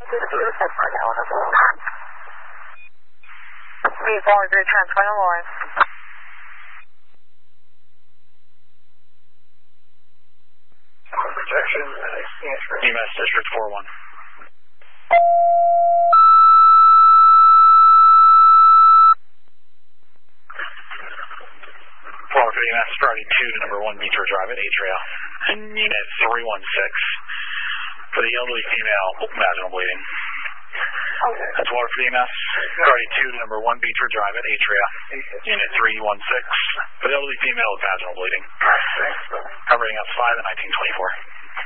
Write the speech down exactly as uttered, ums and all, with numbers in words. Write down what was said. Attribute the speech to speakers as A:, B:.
A: Be four, good time, final line.
B: Protection,
C: E M S District four one. Florida E M S, Friday two to number one Beacher Drive at Atria. And unit three one six. For the elderly female, vaginal bleeding.
B: Okay.
C: That's water for the E M S. Friday two to number one Beacher Drive at Atria. Unit three one six. For the elderly female with vaginal bleeding.
B: Thanks.
C: Covering us five and nineteen twenty-four.